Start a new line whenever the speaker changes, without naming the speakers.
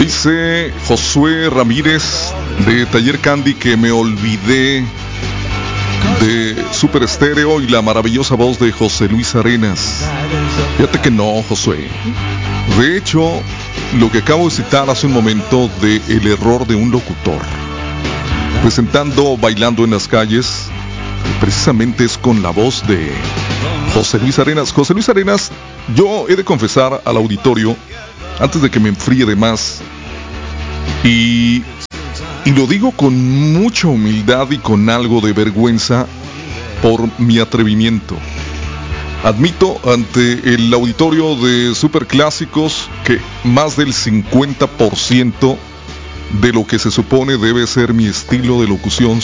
Dice Josué Ramírez de Taller Candy que me olvidé de Super Estéreo y la maravillosa voz de José Luis Arenas. Fíjate que no, Josué. De hecho, lo que acabo de citar hace un momento de El error de un locutor, presentando Bailando en las calles, precisamente es con la voz de José Luis Arenas. José Luis Arenas, yo he de confesar al auditorio, antes de que me enfríe de más, y lo digo con mucha humildad y con algo de vergüenza por mi atrevimiento. Admito ante el auditorio de Superclásicos que más del 50% de lo que se supone debe ser mi estilo de locución